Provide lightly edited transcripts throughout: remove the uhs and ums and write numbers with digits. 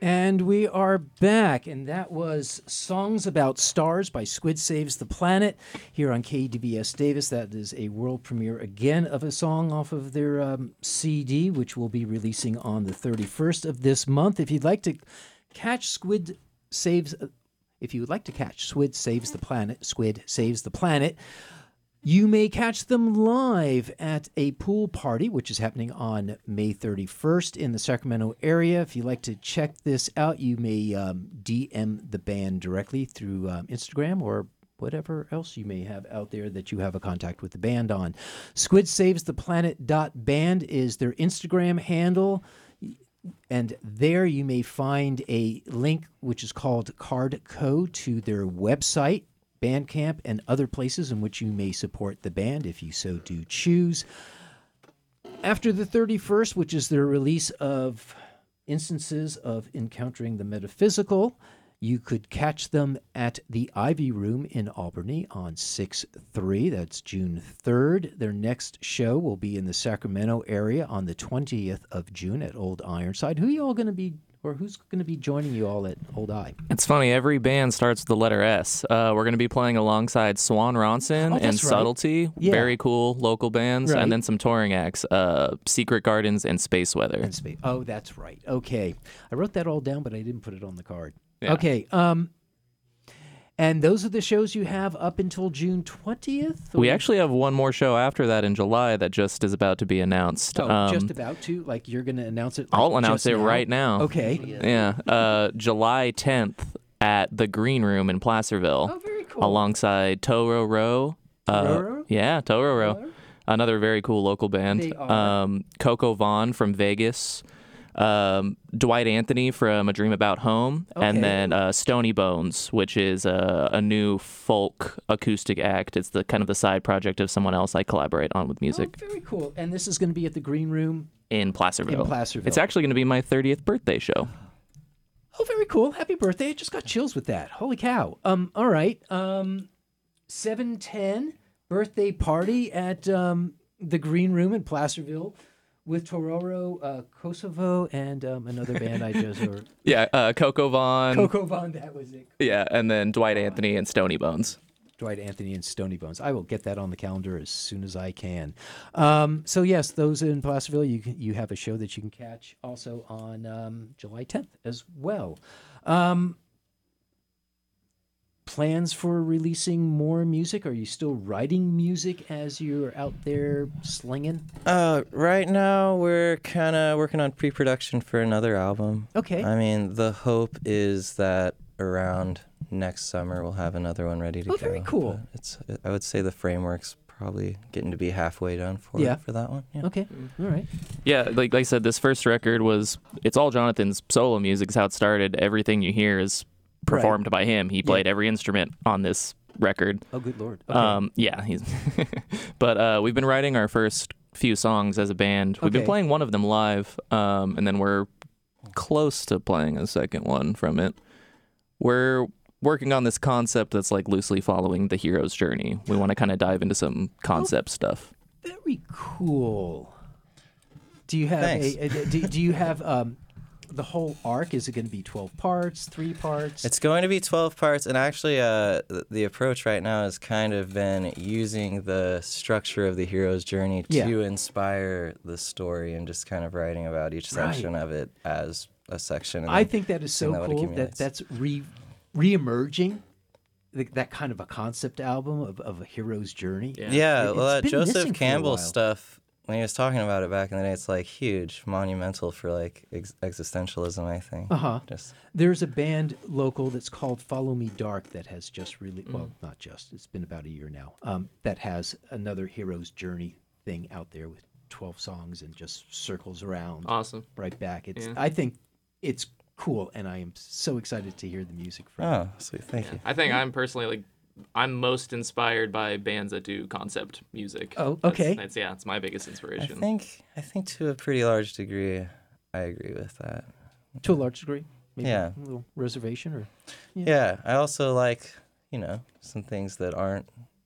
And we are back, and that was Songs About Stars by Squid Saves the Planet here on KDBS Davis. That is a world premiere again of a song off of their CD, which we'll be releasing on the 31st of this month. If you'd like to catch Squid Saves the Planet, you may catch them live at a pool party, which is happening on May 31st in the Sacramento area. If you'd like to check this out, you may DM the band directly through Instagram or whatever else you may have out there that you have a contact with the band on. SquidSavesThePlanet.band is their Instagram handle. And there you may find a link which is called Cardco to their website, Bandcamp, and other places in which you may support the band if you so do choose. After the 31st, which is their release of Instances of Encountering the Metaphysical, you could catch them at the Ivy Room in Albany on 6/3. That's June 3rd. Their next show will be in the Sacramento area on the 20th of June at Old Ironside. Who are you all going to be, or who's going to be joining you all at Old I? It's funny, every band starts with the letter S. We're going to be playing alongside Swan Ronson and Subtlety, very cool local bands, and then some touring acts, Secret Gardens and Space Weather. Oh, that's right. Okay. I wrote that all down, but I didn't put it on the card. Yeah. Okay. And those are the shows you have up until June 20th? We actually have one more show after that in July that just is about to be announced. Just about to? Like you're going to announce it? I'll announce it right now. Okay. Yeah. July 10th at the Green Room in Placerville. Oh, very cool. Alongside Toro Row. Toro? Yeah, Toro Row. Another very cool local band. They are. Coco Vaughn from Vegas. Dwight Anthony from A Dream About Home, and then Stony Bones, which is a new folk acoustic act. It's the kind of the side project of someone else I collaborate on with music. Oh, very cool. And this is going to be at the Green Room? In Placerville. Placerville. It's actually going to be my 30th birthday show. Oh, very cool. Happy birthday. I just got chills with that. Holy cow. All right. 7/10 birthday party at the Green Room in Placerville with Tororo, Kosovo, and another band I just heard. Yeah, Coco Vaughn. Coco Vaughn, that was it. Yeah, and then Dwight Anthony and Stony Bones. Dwight Anthony and Stony Bones. I will get that on the calendar as soon as I can. So yes, those in Placerville, you have a show that you can catch also on July 10th as well. Plans for releasing more music? Are you still writing music as you're out there slinging? Right now we're kind of working on pre-production for another album. Okay. I mean, the hope is that around next summer we'll have another one ready to go. Oh, very cool. I would say the framework's probably getting to be halfway done for that one. Yeah. Okay. All right. Yeah, like I said, this first record it's all Jonathan's solo music. Is how it started. Everything you hear is performed by him. He played every instrument on this record. Oh, good Lord. Okay. Yeah, but we've been writing our first few songs as a band. We've been playing one of them live, and then we're close to playing a second one from it. We're working on this concept that's like loosely following the hero's journey. We want to kind of dive into some concept stuff. Very cool. Do you have do you have the whole arc? Is it going to be 12 parts, 3 parts? It's going to be 12 parts, and actually the approach right now has kind of been using the structure of the hero's journey to inspire the story and just kind of writing about each section of it as a section. I think that is so cool that's re-emerging. That kind of a concept album of a hero's journey. Yeah, well, that Joseph Campbell stuff, when he was talking about it back in the day, it's like huge, monumental for like existentialism, I think. There's a band local that's called Follow Me Dark that has just really, well, not just, it's been about a year now, that has another hero's journey thing out there with 12 songs and just circles around. Awesome. Right back. I think it's cool, and I am so excited to hear the music from it. Oh, sweet. Thank you. I think I'm personally I'm most inspired by bands that do concept music. Oh, okay. It's my biggest inspiration. I think to a pretty large degree, I agree with that. To a large degree? Maybe a little reservation? Or I also like, some things that aren't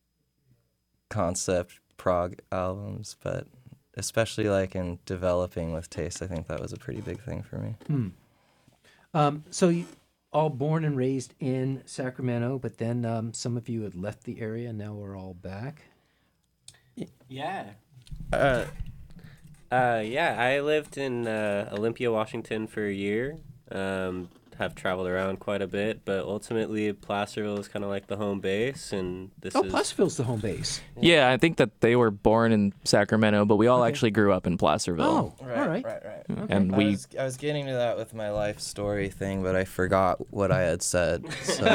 concept prog albums, but especially like in developing with taste, I think that was a pretty big thing for me. So you all born and raised in Sacramento, but then some of you had left the area, and now we're all back. Yeah. Yeah, I lived in Olympia, Washington for a year. Have traveled around quite a bit, but ultimately Placerville is kind of like the home base, and this is... Placerville's the home base. Yeah, I think that they were born in Sacramento, but we all actually grew up in Placerville. Oh, all right. Right. Okay. And I was getting to that with my life story thing, but I forgot what I had said. So.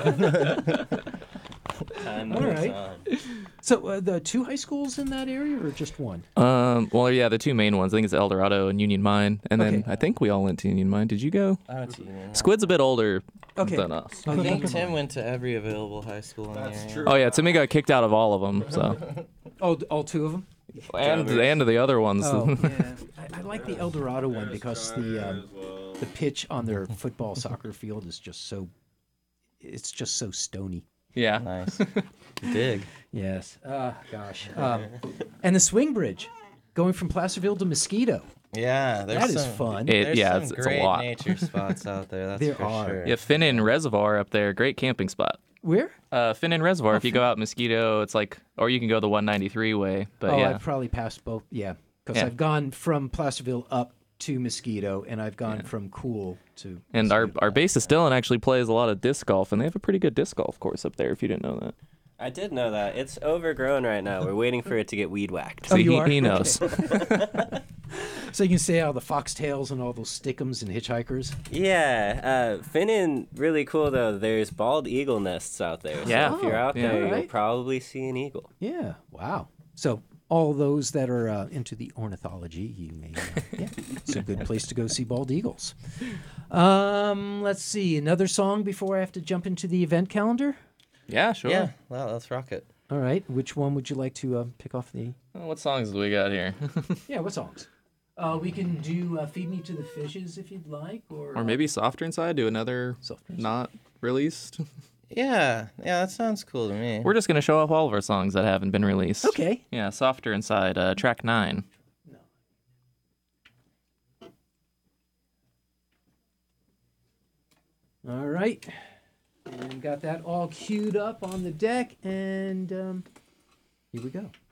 Time All moves right. on. So the two high schools in that area, or just one? Well, yeah, the two main ones. I think it's El Dorado and Union Mine, and then Okay. I think we all went to Union Mine. Did you go? I went to Union. Squid's a bit older Okay. than us. I think Tim went to every available high school in the area. That's true. Oh yeah, Timmy got kicked out of all of them. So Oh, all two of them? and the other ones. Oh, yeah. I like the El Dorado one because the pitch on their football soccer field is just so, it's just so stony. Yeah. Nice. Dig. Yes. Gosh. And the swing bridge, going from Placerville to Mosquito. Yeah, That is fun. There's Yeah, some it's a great lot. nature spots out there. That's There for are. sure. Yeah, Finnan Reservoir up there, great camping spot. Where? Finnan Reservoir. If you go out Mosquito, it's like, or you can go the 193 way. But Oh, yeah, I've probably passed both. Yeah, because Yeah. I've gone from Placerville up to Mosquito, and I've gone from Cool to. and Mosquito. our bassist Dylan actually plays a lot of disc golf, and they have a pretty good disc golf course up there. If you didn't know that, I did know that. It's overgrown right now. We're waiting for it to get weed whacked. Oh, see, you are? he knows. So you can see all the foxtails and all those stickums and hitchhikers. Yeah, Finnan, really cool though. There's bald eagle nests out there. So Yeah. if you're out Yeah. there, you'll Alright. probably see an eagle. Yeah. Wow. So all those that are into the ornithology, you may. Yeah, it's a good place to go see bald eagles. Let's see another song before I have to jump into the event calendar. Yeah, sure. Yeah, well, let's rock it. All right. Which one would you like to pick off the? What songs do we got here? Yeah. What songs? We can do "Feed Me to the Fishes" if you'd like, Or maybe Softer Inside. Do another Softer Inside. not released. Yeah, that sounds cool to me. We're just gonna show off all of our songs that haven't been released. Okay. Yeah, Softer Inside, track 9. All right. And got that all queued up on the deck, and here we go.